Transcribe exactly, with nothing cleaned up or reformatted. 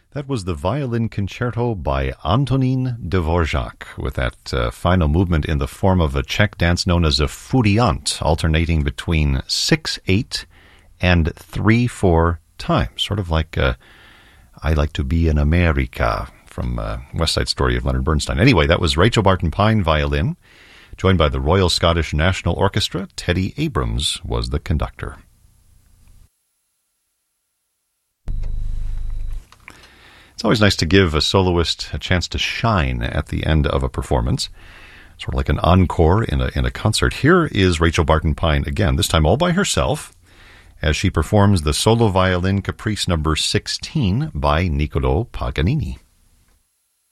That was the Violin Concerto by Antonín Dvořák, with that uh, final movement in the form of a Czech dance known as a furiant, alternating between six eight and three four times, sort of like uh, I Like to Be in America from uh, West Side Story of Leonard Bernstein. Anyway, that was Rachel Barton Pine, violin, joined by the Royal Scottish National Orchestra. Teddy Abrams was the conductor. It's always nice to give a soloist a chance to shine at the end of a performance, sort of like an encore in a in a concert. Here is Rachel Barton Pine again, this time all by herself, as she performs the solo violin caprice number sixteen by Niccolò Paganini.